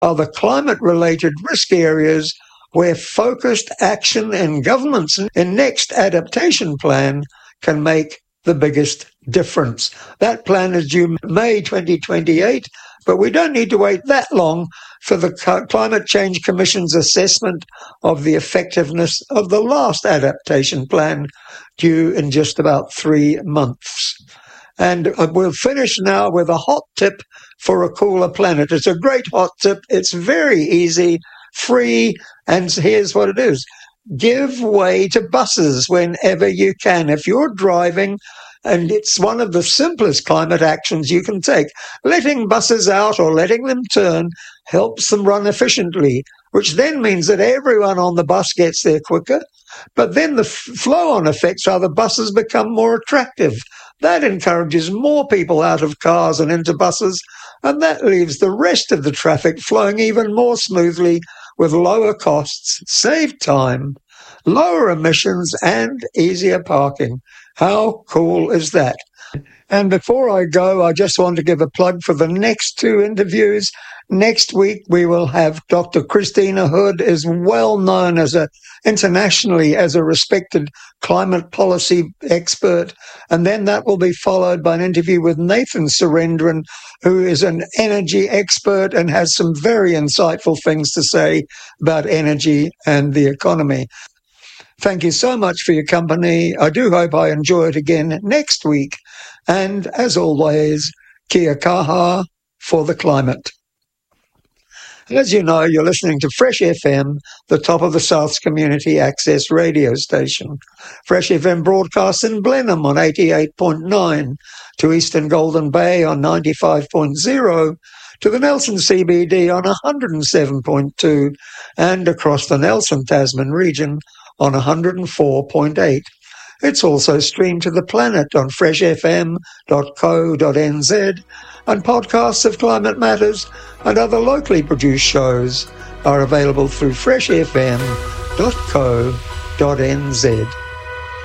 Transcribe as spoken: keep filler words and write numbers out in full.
are the climate-related risk areas where focused action in governments in next adaptation plan can make the biggest difference. That plan is due May twenty twenty-eight, but we don't need to wait that long for the Climate Change Commission's assessment of the effectiveness of the last adaptation plan, due in just about three months. And we'll finish now with a hot tip for a cooler planet. It's a great hot tip. It's very easy, free, and here's what it is. Give way to buses whenever you can. If you're driving, and it's one of the simplest climate actions you can take, letting buses out or letting them turn helps them run efficiently, which then means that everyone on the bus gets there quicker. But then the flow-on effects are the buses become more attractive. That encourages more people out of cars and into buses, and that leaves the rest of the traffic flowing even more smoothly with lower costs, saved time, lower emissions, and easier parking. How cool is that? And before I go, I just want to give a plug for the next two interviews. Next week, we will have Doctor Christina Hood, is well known as a internationally as a respected climate policy expert. And then that will be followed by an interview with Nathan Surendran, who is an energy expert and has some very insightful things to say about energy and the economy. Thank you so much for your company. I do hope I enjoy it again next week. And as always, kia kaha for the climate. As you know, you're listening to Fresh F M, the top of the South's community access radio station. Fresh F M broadcasts in Blenheim on eighty-eight point nine, to Eastern Golden Bay on ninety-five point zero, to the Nelson C B D on one hundred seven point two, and across the Nelson Tasman region on one hundred four point eight. It's also streamed to the planet on fresh f m dot co dot n z, and podcasts of Climate Matters and other locally produced shows are available through fresh f m dot co dot n z.